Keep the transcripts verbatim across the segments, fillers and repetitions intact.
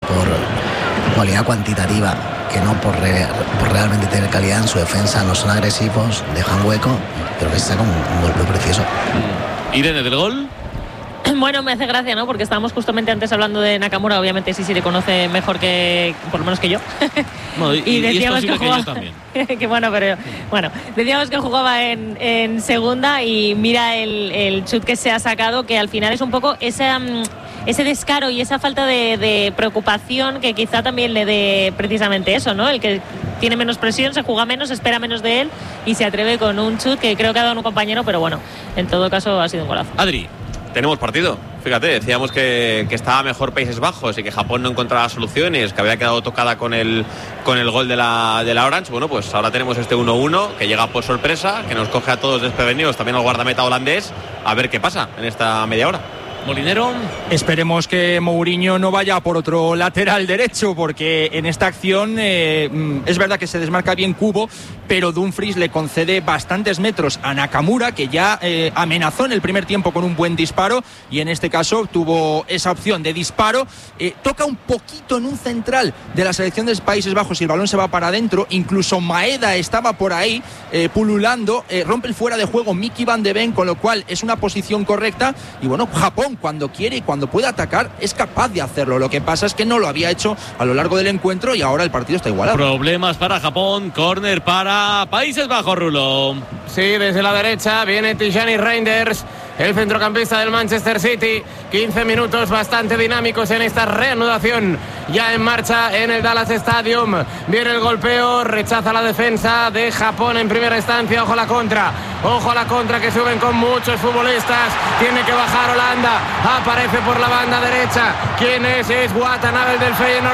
por cualidad cuantitativa que no por, re, por realmente tener calidad en su defensa. No son agresivos, dejan hueco, pero que se saca un, un golpe precioso. Irene, del gol. Bueno, me hace gracia, ¿no? Porque estábamos justamente antes hablando de Nakamura. Obviamente sí, sí le conoce mejor que, por lo menos que yo. No, y, y decíamos y que jugaba, que yo también. que bueno, pero bueno, decíamos que jugaba en, en segunda y mira el, el chut que se ha sacado, que al final es un poco ese, um, ese descaro y esa falta de, de preocupación que quizá también le dé precisamente eso, ¿no? El que tiene menos presión, se juega menos, espera menos de él y se atreve con un chut que creo que ha dado un compañero, pero bueno, en todo caso ha sido un golazo. Adri. Tenemos partido. Fíjate, decíamos que, que estaba mejor Países Bajos y que Japón no encontraba soluciones, que había quedado tocada con el, con el gol de la, de la Orange. Bueno, pues ahora tenemos este uno uno que llega por sorpresa, que nos coge a todos desprevenidos, también al guardameta holandés. A ver qué pasa en esta media hora. Molinero. Esperemos que Mourinho no vaya por otro lateral derecho, porque en esta acción eh, es verdad que se desmarca bien Kubo, pero Dumfries le concede bastantes metros a Nakamura, que ya eh, amenazó en el primer tiempo con un buen disparo, y en este caso tuvo esa opción de disparo. Eh, toca un poquito en un central de la selección de Países Bajos y el balón se va para adentro. Incluso Maeda estaba por ahí eh, pululando, eh, rompe el fuera de juego Mickey Van de Ven, con lo cual es una posición correcta. Y bueno, Japón cuando quiere y cuando puede atacar es capaz de hacerlo. Lo que pasa es que no lo había hecho a lo largo del encuentro y ahora el partido está igualado. Problemas para Japón, córner para Países Bajos, Rulo. Sí, desde la derecha viene Tijani Reinders, el centrocampista del Manchester City. quince minutos bastante dinámicos en esta reanudación ya en marcha en el Dallas Stadium. Viene el golpeo, rechaza la defensa de Japón en primera instancia. Ojo a la contra, ojo a la contra que suben con muchos futbolistas. Tiene que bajar Holanda, aparece por la banda derecha. ¿Quién es? Es Watanabe del Feyenoord.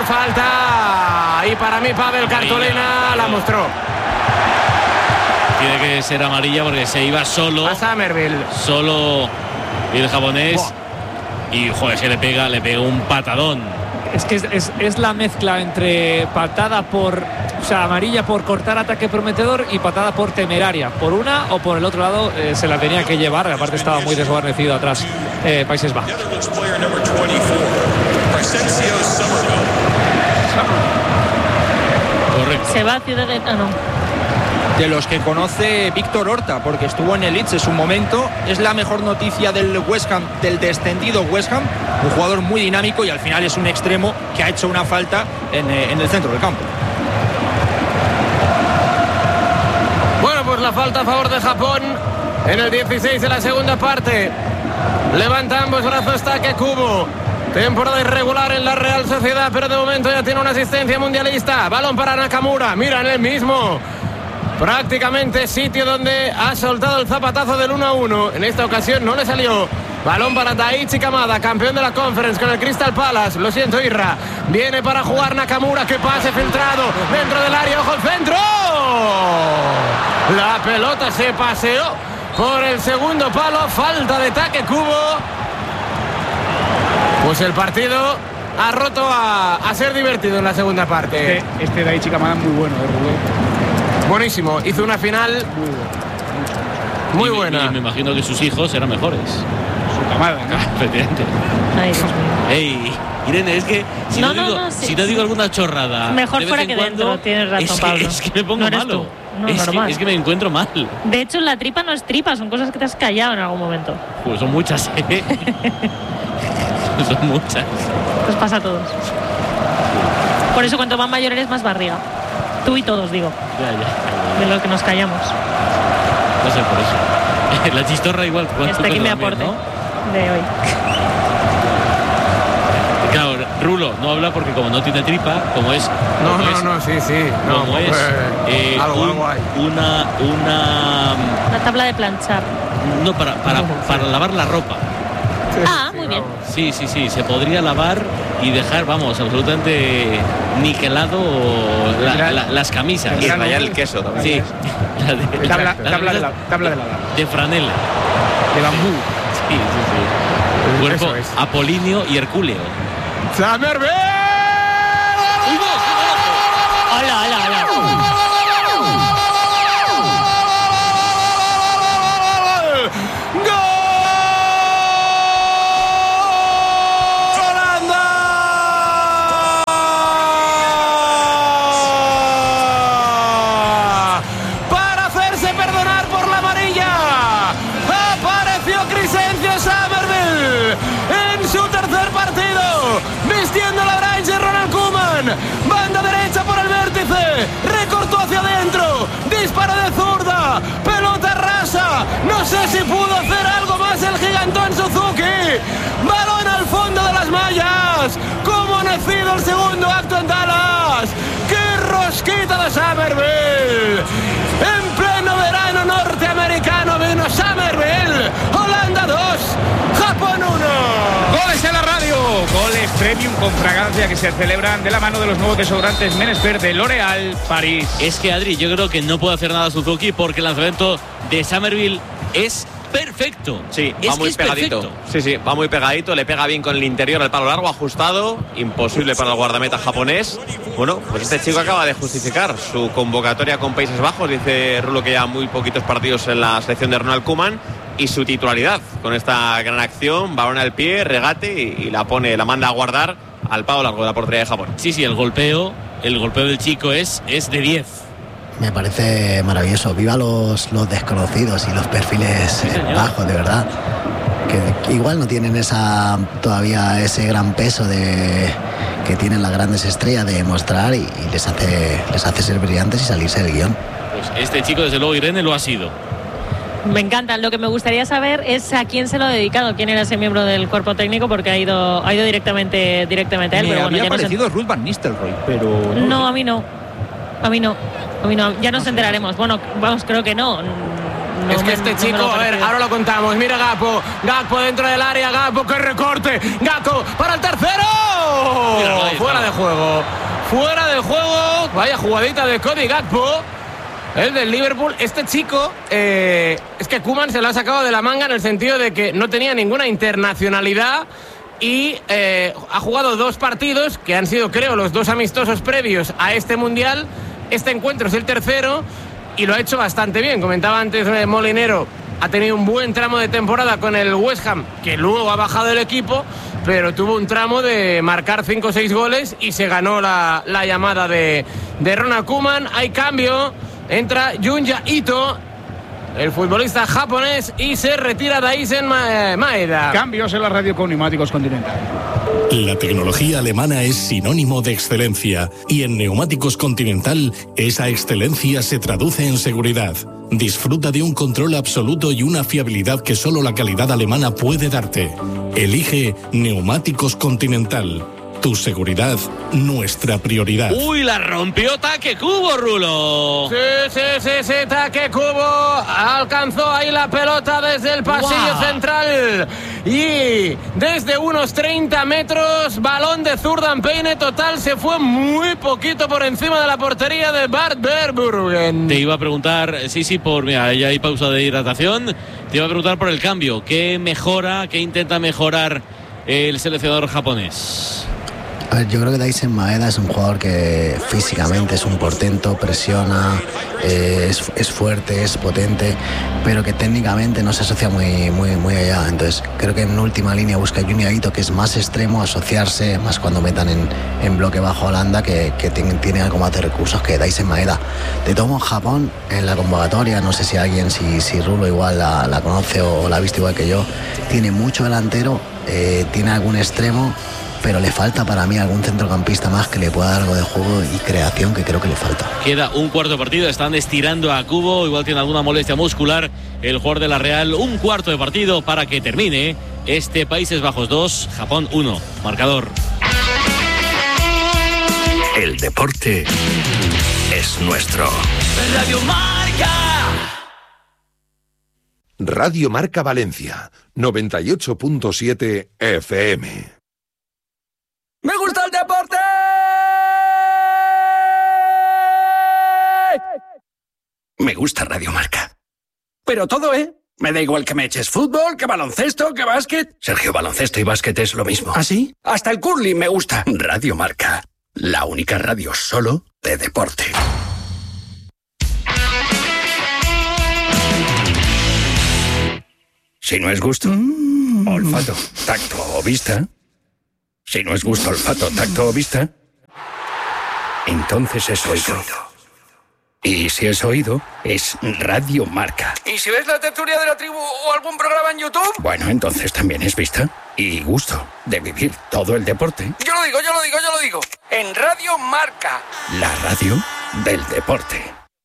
Falta, y para mí Pavel Cartolina la mostró. Tiene que ser amarilla porque se iba solo. A Somerville. Solo el japonés. Oh. Y joder, se le pega, le pega un patadón. Es que es, es, es la mezcla entre patada por, o sea, amarilla por cortar ataque prometedor y patada por temeraria. Por una o por el otro lado eh, se la tenía que llevar. Aparte estaba muy desguarnecido atrás eh, Países Bajos. Correcto. Se va a Ciudad de... Ah, no. De los que conoce Víctor Horta, porque estuvo en el Leeds en su momento. Es la mejor noticia del West Ham, del descendido West Ham. Un jugador muy dinámico y al final es un extremo que ha hecho una falta en, eh, en el centro del campo. Bueno, pues la falta a favor de Japón en el dieciséis de la segunda parte. Levanta ambos brazos Take Kubo. Temporada irregular en la Real Sociedad, pero de momento ya tiene una asistencia mundialista. Balón para Nakamura, mira en el mismo. Prácticamente sitio donde ha soltado el zapatazo del uno a uno. En esta ocasión no le salió. Balón para Daichi Kamada, campeón de la Conference con el Crystal Palace. Lo siento, Irra. Viene para jugar Nakamura. Que pase filtrado dentro del área. ¡Ojo al centro! La pelota se paseó por el segundo palo. Falta de Take Kubo. Pues el partido ha roto a, a ser divertido en la segunda parte. Este, este Daichi Kamada muy bueno, ¿eh, Rubén? Buenísimo, hizo una final muy buena. Y, y me imagino que sus hijos eran mejores. Su camada, ¿no? Efectivamente. Ay, Dios mío. Ey, Irene, es que si no, No, no, digo, no, sí, si no sí. digo alguna chorrada, Mejor de vez fuera en que cuando, dentro, tienes razón, es que, Pablo. es que me pongo No eres malo. tú. No, es, normal. que, es que me encuentro mal. De hecho, la tripa no es tripa, son cosas que te has callado en algún momento. Pues son muchas, ¿eh? Son muchas. Nos pasa a todos. Por eso cuanto más mayor eres, más barriga. Tú y todos, digo. Ya, ya. De lo que nos callamos. No sé, por eso. La chistorra igual. Este aquí me aporte, ¿no? De hoy. Claro, Rulo no habla porque como no tiene tripa, como es... No, como no, es, no, sí, sí. No, como es pues, eh, algo, un, algo hay. una... Una... Una tabla de planchar. No, para, para, para lavar la ropa. Ah, muy bien. Sí, sí, sí, se podría lavar y dejar, vamos, absolutamente niquelado la, la, las camisas. Y rayar el queso también. Sí. La de, Tabla, la, tabla, de la, de, tabla de lavar. de franela. De bambú. Sí, sí, sí. Cuerpo Eso es. apolíneo y hercúleo. ¡Somerville! Hola, hola, hola. Kuman. Banda derecha por el vértice. Recortó hacia adentro. Dispara de zurda. Pelota rasa. No sé si pudo hacer algo más el gigantón Suzuki. Balón al fondo de las mallas. ¿Cómo ha nacido el segundo acto en Dallas? ¡Qué rosquita de Somerville! En pleno verano norteamericano vino Somerville. Holanda dos, Japón uno. Goles en la radio, goles premium con fragancia que se celebran de la mano de los nuevos desodorantes Menesper de L'Oréal París. Es que Adri, yo creo que no puede hacer nada Suzuki porque el lanzamiento de Somerville es perfecto. Sí, es va muy es pegadito. Perfecto. Sí, sí, va muy pegadito, le pega bien con el interior al palo largo, ajustado, imposible para el guardameta japonés. Bueno, pues este chico acaba de justificar su convocatoria con Países Bajos, dice Rulo que ya muy poquitos partidos en la selección de Ronald Koeman, y su titularidad con esta gran acción, balón al pie, regate y, y la pone, la manda a guardar al palo largo de la portería de Japón. Sí, sí, el golpeo, el golpeo del chico es, es de diez. Me parece maravilloso. Viva los, los desconocidos y los perfiles Sí, bajos, de verdad. Que, que igual no tienen esa todavía ese gran peso de que tienen las grandes estrellas de mostrar y, y les hace les hace ser brillantes y salirse del guión. Pues este chico, desde luego, Irene, lo ha sido. Me encanta. Lo que me gustaría saber es a quién se lo ha dedicado, quién era ese miembro del cuerpo técnico, porque ha ido ha ido directamente directamente a él. Me pero bueno, había ya parecido nos... Ruth Van Nistelrooy, pero no, no, a mí no. A mí no. A mí no. Ya nos enteraremos. Bueno, vamos, creo que no. No es que me, este no chico, a ver, ahora lo contamos. Mira Gakpo, Gakpo dentro del área, Gakpo, que recorte, Gakpo para el tercero. Mira, Fuera de juego, fuera de juego. Vaya jugadita de Cody Gakpo, el del Liverpool. Este chico, eh, es que Koeman se lo ha sacado de la manga en el sentido de que no tenía ninguna internacionalidad y eh, ha jugado dos partidos que han sido, creo, los dos amistosos previos a este mundial. Este encuentro es el tercero y lo ha hecho bastante bien. Comentaba antes eh, Molinero, ha tenido un buen tramo de temporada con el West Ham, que luego ha bajado el equipo, pero tuvo un tramo de marcar cinco o seis goles y se ganó la, la llamada de, de Ronald Koeman. Hay cambio, entra Junya Ito, el futbolista japonés, y se retira Daisen Maeda. Cambios en la radio con Neumáticos Continental. La tecnología alemana es sinónimo de excelencia y en Neumáticos Continental esa excelencia se traduce en seguridad. Disfruta de un control absoluto y una fiabilidad que solo la calidad alemana puede darte. Elige Neumáticos Continental. Tu seguridad, nuestra prioridad. Uy, la rompió Take Kubo, Rulo. Sí, sí, sí, sí, Take Kubo alcanzó ahí la pelota desde el pasillo wow. central y desde unos treinta metros, balón de zurda en peine total, se fue muy poquito por encima de la portería de Bart Verbruggen. Te iba a preguntar, sí, sí, por, mira, ya hay pausa de hidratación, te iba a preguntar por el cambio, ¿qué mejora, qué intenta mejorar el seleccionador japonés? A ver, yo creo que Daisen Maeda es un jugador que físicamente es un portento, presiona, eh, es, es fuerte, es potente, pero que técnicamente no se asocia muy, muy, muy allá. Entonces creo que en última línea busca Junya Ito, que es más extremo, asociarse, más cuando metan en, en bloque bajo Holanda, que, que tiene, tiene algo más de recursos que Daisen Maeda. De todo modo, Japón, en la convocatoria, no sé si alguien, si, si Rulo igual la, la conoce o, o la ha visto igual que yo, tiene mucho delantero, eh, tiene algún extremo, pero le falta para mí algún centrocampista más que le pueda dar algo de juego y creación, que creo que le falta. Queda un cuarto de partido, están estirando a Kubo, igual tiene alguna molestia muscular el jugador de la Real. Un cuarto de partido para que termine este Países Bajos dos, Japón uno. Marcador. El deporte es nuestro. Radio Marca. Radio Marca Valencia, noventa y ocho punto siete F M. ¡Me gusta el deporte! Me gusta Radio Marca. Pero todo, ¿eh? Me da igual que me eches fútbol, que baloncesto, que básquet. Sergio, baloncesto y básquet es lo mismo. ¿Ah, sí? Hasta el curling me gusta. Radio Marca, la única radio solo de deporte. Si no es gusto, mm. olfato, tacto o vista... Si no es gusto, olfato, tacto o vista, entonces es oído. Y si es oído, es Radio Marca. ¿Y si ves la tertulia de la tribu o algún programa en YouTube? Bueno, entonces también es vista y gusto de vivir todo el deporte. Yo lo digo, yo lo digo, yo lo digo. en Radio Marca. La radio del deporte.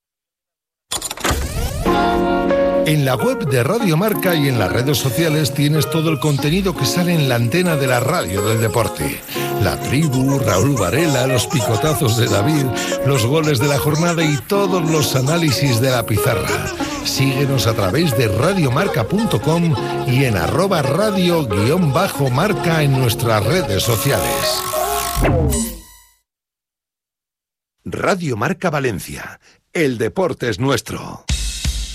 En la web de Radio Marca y en las redes sociales tienes todo el contenido que sale en la antena de la radio del deporte. La tribu, Raúl Varela, los picotazos de David, los goles de la jornada y todos los análisis de la pizarra. Síguenos a través de radiomarca punto com y en arroba radio guión bajo marca en nuestras redes sociales. Radio Marca Valencia. El deporte es nuestro.